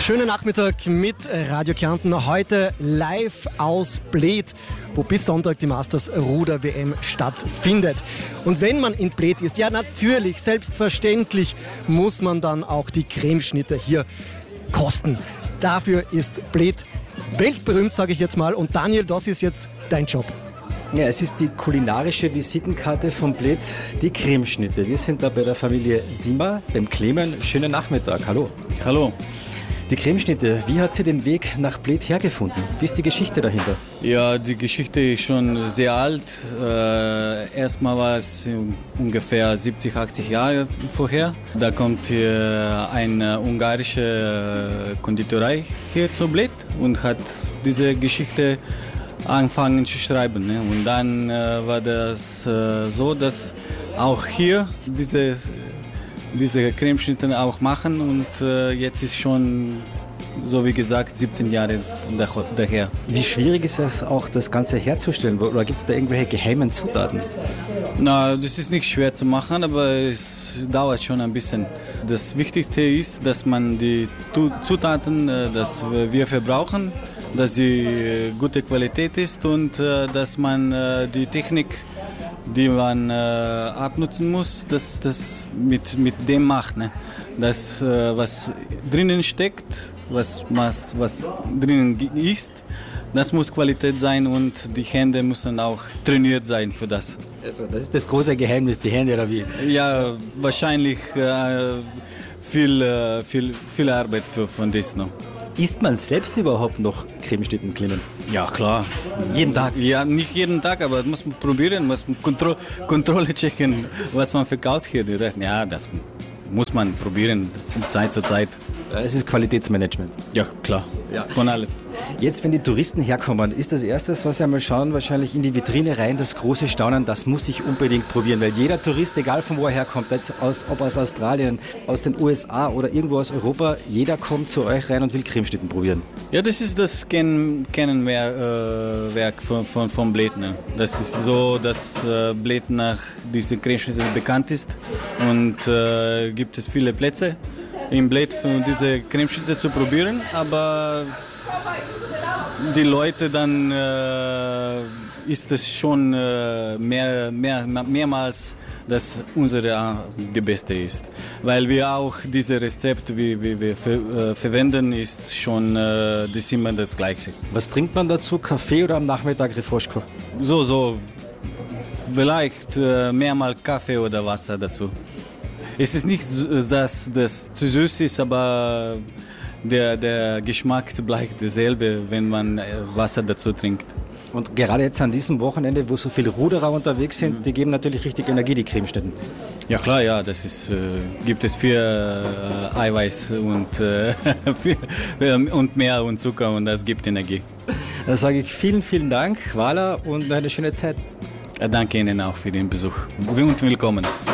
Schönen Nachmittag mit Radio Kärnten. Heute live aus Bled, wo bis Sonntag die Masters Ruder WM stattfindet. Und wenn man in Bled ist, ja natürlich, selbstverständlich, muss man dann auch die Cremeschnitte hier kosten. Dafür ist Bled weltberühmt, sage ich jetzt mal. Und Daniel, das ist jetzt dein Job. Ja, es ist die kulinarische Visitenkarte von Bled, die Cremeschnitte. Wir sind da bei der Familie Simmer, beim Clemen. Schönen Nachmittag, hallo. Hallo. Die Cremeschnitte, wie hat sie den Weg nach Bled hergefunden? Wie ist die Geschichte dahinter? Ja, die Geschichte ist schon sehr alt. Erstmal war es ungefähr 70, 80 Jahre vorher. Da kommt hier eine ungarische Konditorei hier zu Bled und hat diese Geschichte angefangen zu schreiben. Ne? Und dann war das so, dass auch hier diese Cremeschnitte auch machen und jetzt ist schon, so wie gesagt, 17 Jahre daher. Wie schwierig ist es auch, das Ganze herzustellen? Oder gibt es da irgendwelche geheimen Zutaten? Na, das ist nicht schwer zu machen, aber es dauert schon ein bisschen. Das Wichtigste ist, dass man die Zutaten, das wir verbrauchen, dass sie gute Qualität ist und dass man die Technik, die man abnutzen muss, das mit dem macht. Ne? Das, was drinnen steckt, was drinnen ist, das muss Qualität sein und die Hände müssen auch trainiert sein für das. Also das ist das große Geheimnis, die Hände oder wie? Ja, wahrscheinlich viel Arbeit von das noch. Isst man selbst überhaupt noch Cremeschnitten, Clemen? Ja, klar. Jeden Tag? Ja, nicht jeden Tag, aber muss man probieren, muss man Kontrolle checken, was man verkauft hier. Ja, das muss man probieren, von Zeit zu Zeit. Es ist Qualitätsmanagement. Ja, klar. Ja. Von allem. Jetzt, wenn die Touristen herkommen, ist das Erste, was sie einmal schauen, wahrscheinlich in die Vitrine rein, das große Staunen, das muss ich unbedingt probieren, weil jeder Tourist, egal von wo er herkommt, ob aus Australien, aus den USA oder irgendwo aus Europa, jeder kommt zu euch rein und will Cremeschnitten probieren. Ja, das ist das Kennenwerk von Bled. Ne? Das ist so, dass Bled nach diesen Cremeschnitten bekannt ist und gibt es viele Plätze in Bled für diese Cremeschnitte zu probieren, aber die Leute dann ist es schon mehrmals, dass unsere die beste ist. Weil wir auch dieses Rezept, wie wir verwenden, ist schon das ist immer das Gleiche. Was trinkt man dazu? Kaffee oder am Nachmittag Refresco? So. Vielleicht mehrmals Kaffee oder Wasser dazu. Es ist nicht, dass das zu süß ist, aber der Geschmack bleibt derselbe, wenn man Wasser dazu trinkt. Und gerade jetzt an diesem Wochenende, wo so viele Ruderer unterwegs sind, die geben natürlich richtig Energie, die Cremeschnitten. Ja klar, ja, das ist, gibt es viel Eiweiß und mehr und Zucker und das gibt Energie. Dann sage ich vielen, vielen Dank, Wala, und eine schöne Zeit. Danke Ihnen auch für den Besuch und willkommen.